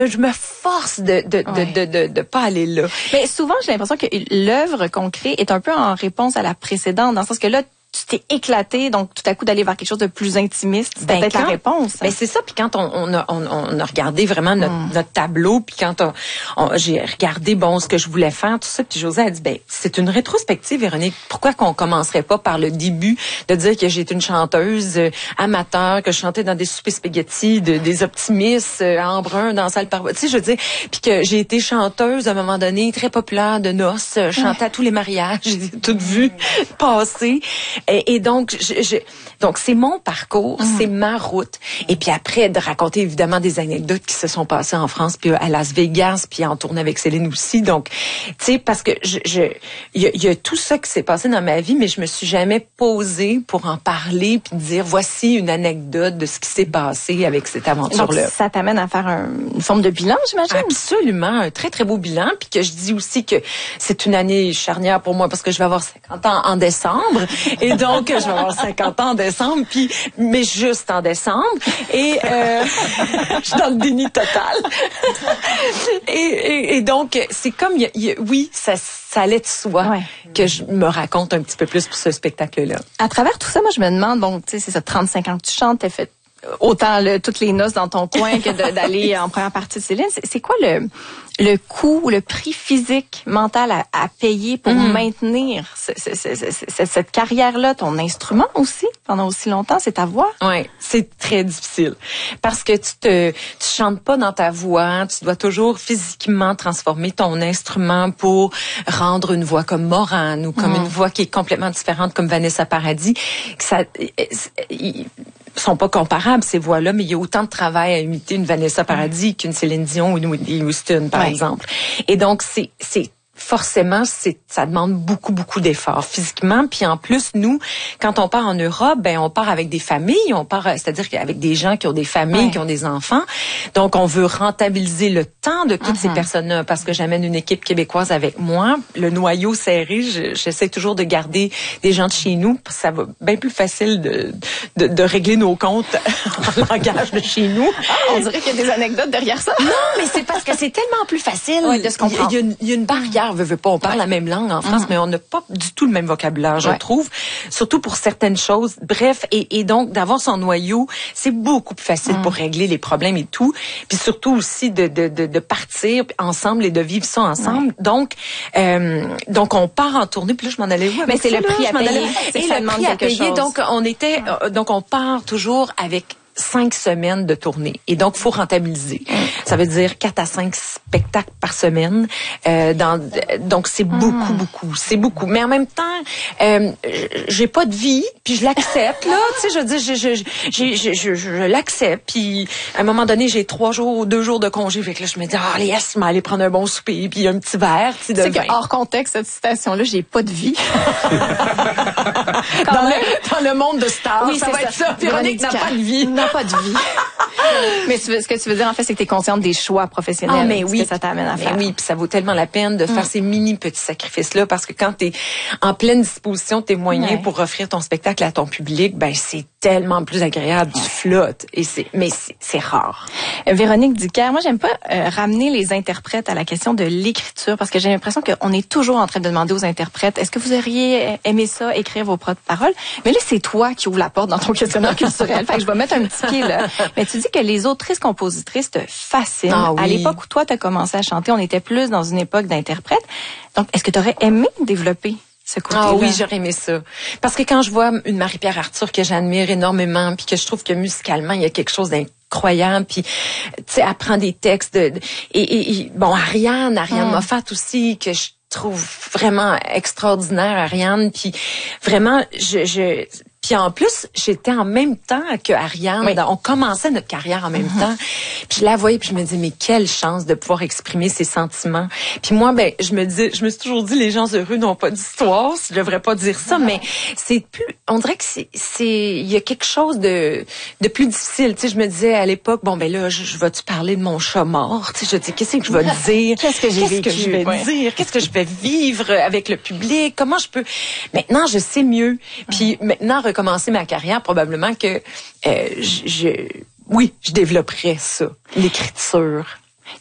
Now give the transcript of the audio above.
je me force de pas aller là. Mais souvent, j'ai l'impression que l'œuvre qu'on crée est un peu en réponse à la précédente, dans le sens que là, tu t'es éclaté, donc tout à coup d'aller vers quelque chose de plus intimiste, c'est peut-être la réponse. Ben c'est ça. Puis quand on a regardé vraiment notre tableau, puis quand j'ai regardé ce que je voulais faire, tout ça, puis Josée a dit c'est une rétrospective, Véronique. Pourquoi qu'on commencerait pas par le début de dire que j'étais une chanteuse amateur, que je chantais dans des soupers spaghettis, des optimistes en brun dans la salle par, tu sais, je veux dire, puis que j'ai été chanteuse à un moment donné très populaire de noces, chantais à tous les mariages, j'ai tout vu passer. Et donc, donc c'est mon parcours, c'est ma route. Et puis après, de raconter évidemment des anecdotes qui se sont passées en France, puis à Las Vegas, puis en tournée avec Céline aussi. Donc, tu sais, parce que il y a tout ça qui s'est passé dans ma vie, mais je me suis jamais posée pour en parler, puis dire voici une anecdote de ce qui s'est passé avec cette aventure-là. Donc, ça t'amène à faire une forme de bilan, j'imagine? Absolument, un très très beau bilan, puis que je dis aussi que c'est une année charnière pour moi parce que je vais avoir 50 ans en décembre. Et donc, je vais avoir 50 ans en décembre, mais juste en décembre. Et je suis dans le déni total. Et donc, c'est comme, oui, ça allait de soi que je me raconte un petit peu plus pour ce spectacle-là. À travers tout ça, moi, je me demande, bon, tu sais, c'est ça, 35 ans que tu chantes, t'as fait autant toutes les noces dans ton coin que d'aller en première partie de Céline. C'est quoi le coût, le prix physique, mental à payer pour maintenir cette carrière-là, ton instrument aussi, pendant aussi longtemps, c'est ta voix? Oui, c'est très difficile. Parce que tu chantes pas dans ta voix, tu dois toujours physiquement transformer ton instrument pour rendre une voix comme Morane ou comme une voix qui est complètement différente comme Vanessa Paradis. Sont pas comparables, ces voix-là, mais il y a autant de travail à imiter une Vanessa Paradis qu'une Céline Dion ou une Whitney Houston, par exemple. Et donc, forcément, ça demande beaucoup d'efforts physiquement. Puis en plus, nous, quand on part en Europe, on part avec des familles, c'est-à-dire avec des gens qui ont des familles, qui ont des enfants. Donc, on veut rentabiliser le temps de toutes ces personnes-là parce que j'amène une équipe québécoise avec moi. Le noyau serré, j'essaie toujours de garder des gens de chez nous. Ça va bien plus facile de régler nos comptes en langage de chez nous. On dirait qu'il y a des anecdotes derrière ça. Non, mais c'est parce que c'est tellement plus facile. De se comprendre. Il y a une barrière. Veut pas, on parle la même langue en France, mais on n'a pas du tout le même vocabulaire, je trouve, surtout pour certaines choses. Bref, et donc d'avoir son noyau, c'est beaucoup plus facile pour régler les problèmes et tout, puis surtout aussi de partir ensemble et de vivre ça ensemble. Donc on part en tournée, puis là je m'en allais où? Mais c'est le prix à payer. Et le prix à payer. Donc on part toujours avec 5 semaines de tournée. Et donc, faut rentabiliser. Ça veut dire 4 à 5 spectacles par semaine. Donc, c'est beaucoup. C'est beaucoup. Mais en même temps, j'ai pas de vie, puis je l'accepte, là. Tu sais, je veux dire, je l'accepte. Puis, à un moment donné, j'ai 2 jours de congé. Fait que là, je me dis, yes, je vais aller prendre un bon souper, puis un petit verre, tu sais, de vin. Que hors contexte, cette citation-là, j'ai pas de vie. dans le monde de stars, oui, ça va être ça. Véronique n'a pas de vie. Pas de vie. Mais ce que tu veux dire, en fait, c'est que tu es consciente des choix professionnels que ça t'amène à faire. Oui, puis ça vaut tellement la peine de faire ces mini petits sacrifices-là parce que quand tu es en pleine disposition de tes moyens pour offrir ton spectacle à ton public, c'est tellement plus agréable, tu flottes. Mais c'est rare. Véronique Dicker, moi, j'aime pas ramener les interprètes à la question de l'écriture parce que j'ai l'impression qu'on est toujours en train de demander aux interprètes, est-ce que vous auriez aimé ça, écrire vos propres paroles? Mais là, c'est toi qui ouvre la porte dans ton questionnaire culturel. Fait que je vais mettre un petit pied là. Mais tu dis que les autrices-compositrices te fascinent. À l'époque où toi, tu as commencé à chanter, on était plus dans une époque d'interprète. Donc, est-ce que tu aurais aimé développer ce côté-là? Ah oui, j'aurais aimé ça. Parce que quand je vois une Marie-Pierre Arthur que j'admire énormément, puis que je trouve que musicalement, il y a quelque chose d'incroyable, puis tu sais, elle prend des textes Ariane Moffat aussi, que je trouve vraiment extraordinaire, Ariane, puis vraiment, puis en plus, j'étais en même temps que Ariane. On commençait notre carrière en même temps. Puis je la voyais, puis je me disais, mais quelle chance de pouvoir exprimer ses sentiments. Puis moi, je me suis toujours dit, les gens heureux n'ont pas d'histoire. Je devrais pas dire ça, mais on dirait que il y a quelque chose de plus difficile. Tu sais, je me disais à l'époque, là, je vais-tu parler de mon chat mort? Tu sais, je dis, qu'est-ce que je vais dire? Qu'est-ce que je vais dire? Qu'est-ce que je vais vivre avec le public? Comment je peux... Maintenant, je sais mieux. Puis maintenant, recommencer ma carrière, probablement que je développerais ça, l'écriture.